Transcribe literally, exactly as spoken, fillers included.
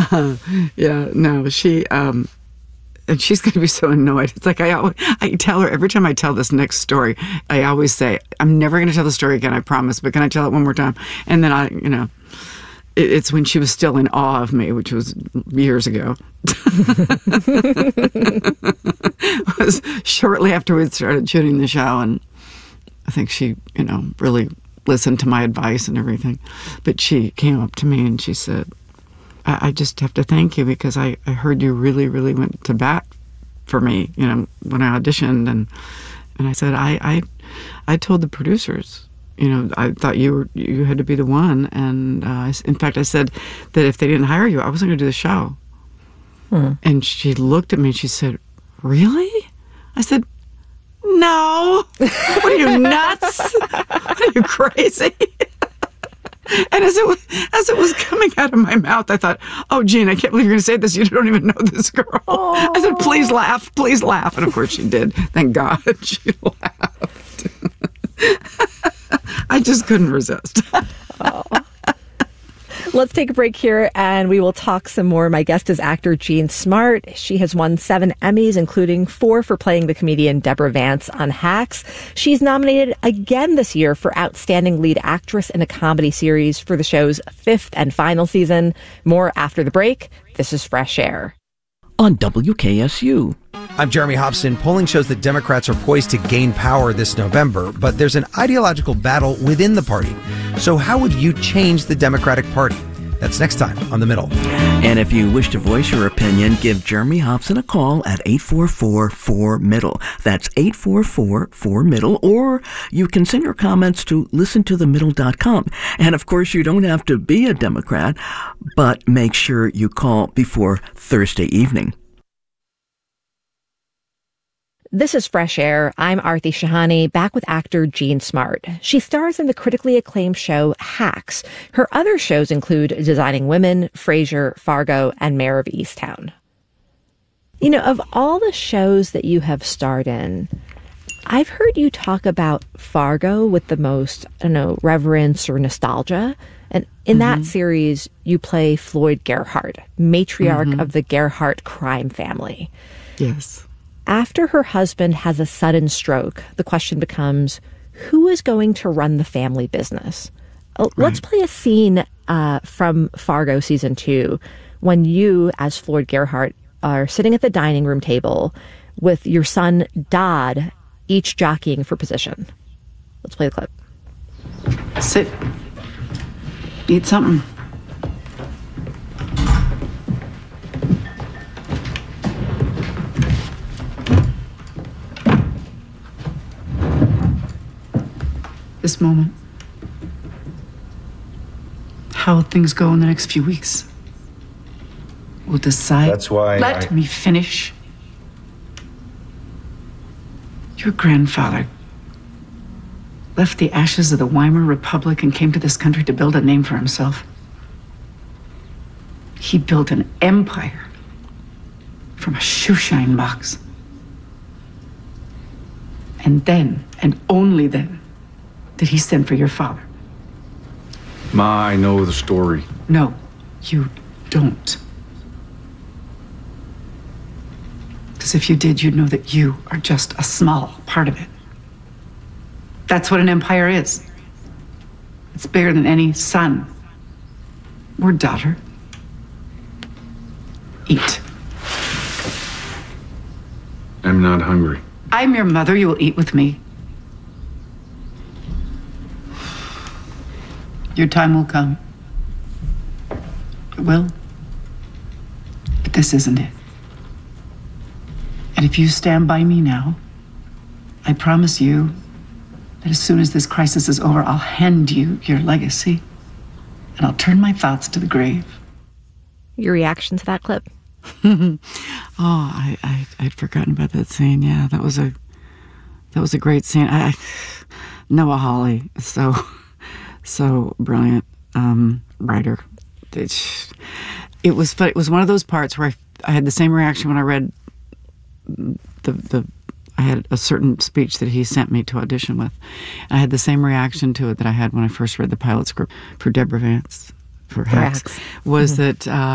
yeah, no, she, um, and she's going to be so annoyed. It's like I always, I tell her, every time I tell this next story, I always say, I'm never going to tell the story again, I promise, but can I tell it one more time? And then I, you know, it, it's when she was still in awe of me, which was years ago. It was shortly after we started shooting the show, and I think she, you know, really listened to my advice and everything. But she came up to me and she said, I, I just have to thank you because I, I heard you really, really went to bat for me, you know, when I auditioned. And and I said, I, I, I told the producers, you know, I thought you were you had to be the one. And uh, I, in fact, I said that if they didn't hire you, I wasn't going to do the show. Hmm. And she looked at me and she said, really? I said, no. What are you, nuts? Are you crazy? And as it was, as it was coming out of my mouth, I thought, oh, Gene, I can't believe you're going to say this. You don't even know this girl. Aww. I said, please laugh, please laugh. And of course she did. Thank God she laughed. I just couldn't resist. Oh. Let's take a break here and we will talk some more. My guest is actor Jean Smart. She has won seven Emmys, including four for playing the comedian Deborah Vance on Hacks. She's nominated again this year for Outstanding Lead Actress in a Comedy Series for the show's fifth and final season. More after the break. This is Fresh Air on W K S U. I'm Jeremy Hobson. Polling shows that Democrats are poised to gain power this November, but there's an ideological battle within the party. So how would you change the Democratic Party? That's next time on The Middle. And if you wish to voice your opinion, give Jeremy Hobson a call at eight four four, four, middle. That's eight four four, four, middle. Or you can send your comments to listen to the middle dot com. And of course, you don't have to be a Democrat, but make sure you call before Thursday evening. This is Fresh Air. I'm Aarti Shahani, back with actor Jean Smart. She stars in the critically acclaimed show Hacks. Her other shows include Designing Women, Frasier, Fargo, and Mayor of Easttown. You know, of all the shows that you have starred in, I've heard you talk about Fargo with the most, I don't know, reverence or nostalgia. And in mm-hmm. that series, you play Floyd Gerhardt, matriarch mm-hmm. of the Gerhardt crime family. Yes. After her husband has a sudden stroke, the question becomes, who is going to run the family business? Right. Let's play a scene uh, from Fargo season two, when you, as Floyd Gerhardt, are sitting at the dining room table with your son, Dodd, each jockeying for position. Let's play the clip. Sit. Eat something. This moment. How things go in the next few weeks. We'll decide. That's why Let I... me finish. Your grandfather left the ashes of the Weimar Republic and came to this country to build a name for himself. He built an empire from a shoeshine box. And then, and only then, did he send for your father? Ma, I know the story. No, you don't. Because if you did, you'd know that you are just a small part of it. That's what an empire is. It's bigger than any son or daughter. Eat. I'm not hungry. I'm your mother. You will eat with me. Your time will come. It will. But this isn't it. And if you stand by me now, I promise you that as soon as this crisis is over, I'll hand you your legacy and I'll turn my thoughts to the grave. Your reaction to that clip? oh, I, I I'd forgotten about that scene. Yeah, that was a that was a great scene. I, I Noah Hawley is so so brilliant um, writer. It, it was fun. It was one of those parts where I, I had the same reaction when I read the the. I had a certain speech that he sent me to audition with. I had the same reaction to it that I had when I first read the pilot script for Deborah Vance for Hacks. Was mm-hmm. that. Uh,